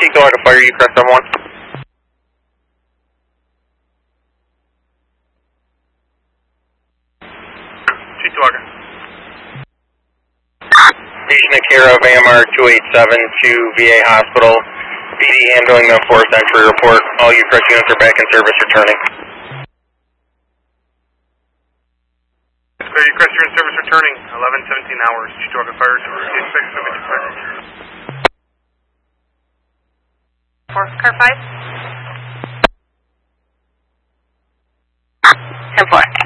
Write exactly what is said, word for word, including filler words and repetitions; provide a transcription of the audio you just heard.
Cheektowaga Fire, you correct seven one. Cheektowaga. Patient in care of A M R two eight seven to V A Hospital. P D handling the forced entry report. All you correct units are back in service returning. Square, you correct, you're in service returning. eleven seventeen hours. Cheektowaga Fire to expect service returning. Four, car five. ten four.